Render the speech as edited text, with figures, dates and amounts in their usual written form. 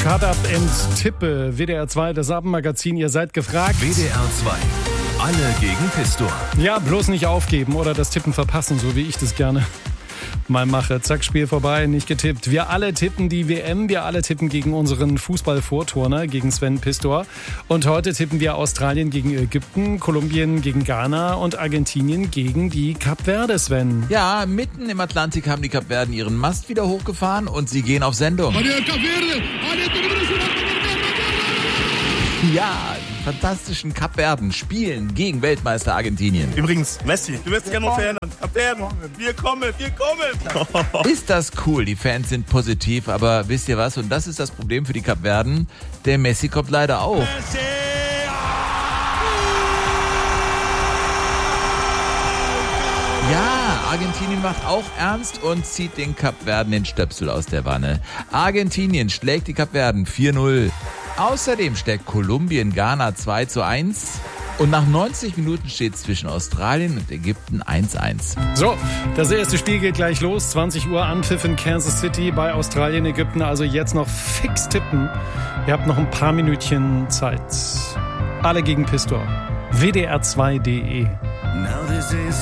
Cut Up and Tippe, WDR 2, das Abendmagazin, ihr seid gefragt. WDR 2, alle gegen Pistor. Ja, bloß nicht aufgeben oder das Tippen verpassen, so wie ich das gerne mal mache. Zack, Spiel vorbei, nicht getippt. Wir alle tippen die WM, wir alle tippen gegen unseren Fußball-Vorturner, gegen Sven Pistor. Und heute tippen wir Australien gegen Ägypten, Kolumbien gegen Ghana und Argentinien gegen die Kap Verde, Sven. Ja, mitten im Atlantik haben die Kapverden ihren Mast wieder hochgefahren und sie gehen auf Sendung. Ja, die fantastischen Kapverden spielen gegen Weltmeister Argentinien. Übrigens, Messi, du wirst gerne noch verändern. Kapverden, wir kommen. Ist das cool, die Fans sind positiv, aber wisst ihr was? Und das ist das Problem für die Kapverden. Der Messi kommt leider auch. Ja, Argentinien macht auch ernst und zieht den Kapverden den Stöpsel aus der Wanne. Argentinien schlägt die Kapverden 4-0. Außerdem schlägt Kolumbien Ghana 2-1. Und nach 90 Minuten steht es zwischen Australien und Ägypten 1-1. So, das erste Spiel geht gleich los. 20 Uhr Anpfiff in Kansas City bei Australien, Ägypten. Also jetzt noch fix tippen. Ihr habt noch ein paar Minütchen Zeit. Alle gegen Pistor. WDR2.de. Now this is